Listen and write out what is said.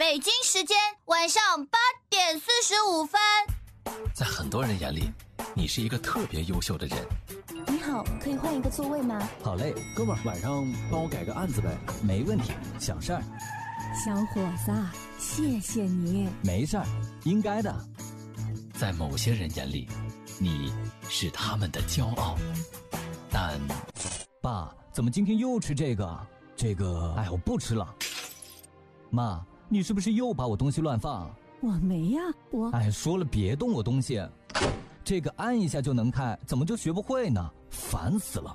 北京时间晚上8:45。 在很多人眼里，你是一个特别优秀的人。 你好，可以换一个座位吗？ 好嘞，哥们儿，晚上帮我改个案子呗。 没问题，小事儿。 小伙子，谢谢你。 没事儿，应该的。 在某些人眼里，你是他们的骄傲，但…… 爸，怎么今天又吃这个？哎，我不吃了。妈，你是不是又把我东西乱放？ 我没呀， 哎，说了别动我东西。这个按一下就能开，怎么就学不会呢？烦死了。